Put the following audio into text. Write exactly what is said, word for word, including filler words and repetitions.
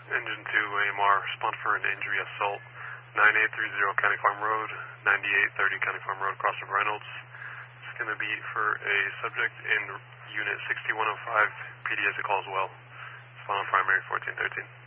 Engine two, A M R, respond for an injury assault, nine eight three zero County Farm Road, ninety-eight thirty County Farm Road, crossover Reynolds. It's going to be for a subject in Unit sixty-one oh five, P D as a call as well. Final primary fourteen thirteen.